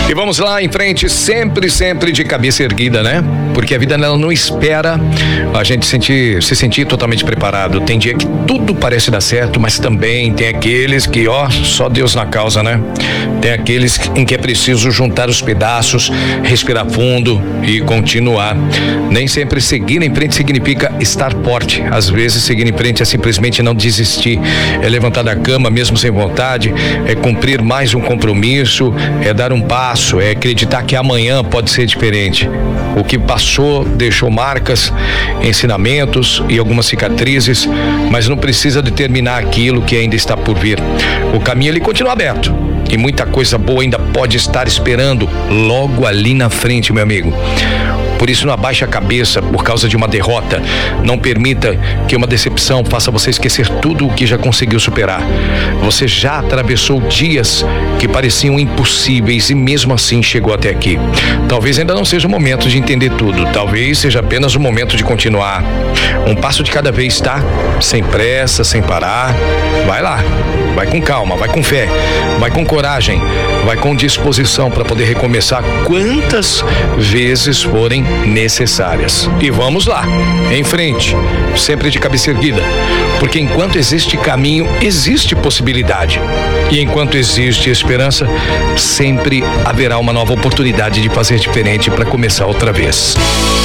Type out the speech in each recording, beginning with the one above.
E vamos lá em frente, sempre de cabeça erguida, né? Porque a vida ela não espera a gente se sentir totalmente preparado. Tem dia que tudo parece dar certo, mas também tem aqueles que, só Deus na causa, né? Tem aqueles em que é preciso juntar os pedaços, respirar fundo e continuar. Nem sempre seguir em frente significa estar forte. Às vezes seguir em frente é simplesmente não desistir, é levantar da cama mesmo sem vontade, é cumprir mais um compromisso, é dar um passo, é acreditar que amanhã pode ser diferente. O que passou deixou marcas, ensinamentos e algumas cicatrizes, mas não precisa determinar aquilo que ainda está por vir. O caminho ele continua aberto e muita coisa boa ainda pode estar esperando logo ali na frente, meu amigo. Por isso, não abaixe a cabeça por causa de uma derrota. Não permita que uma decepção faça você esquecer tudo o que já conseguiu superar. Você já atravessou dias que pareciam impossíveis e mesmo assim chegou até aqui. Talvez ainda não seja o momento de entender tudo. Talvez seja apenas o momento de continuar. Um passo de cada vez, tá? Sem pressa, sem parar. Vai lá. Vai com calma, vai com fé, vai com coragem, vai com disposição para poder recomeçar quantas vezes forem necessárias. E vamos lá, em frente, sempre de cabeça erguida, porque enquanto existe caminho, existe possibilidade. E enquanto existe esperança, sempre haverá uma nova oportunidade de fazer diferente para começar outra vez.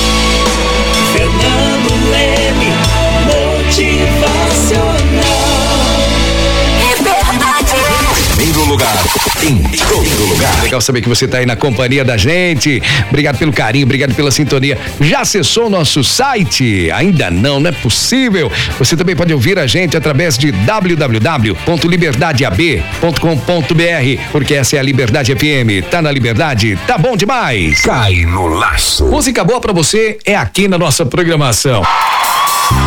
Fernando Leme, motivacional. Primeiro lugar, em todo lugar. Legal saber que você está aí na companhia da gente. Obrigado pelo carinho, obrigado pela sintonia. Já acessou o nosso site? Ainda não é possível. Você também pode ouvir a gente através de www.liberdadeab.com.br, porque essa é a Liberdade FM. Tá na Liberdade, tá bom demais. Cai no laço. Música boa pra você é aqui na nossa programação.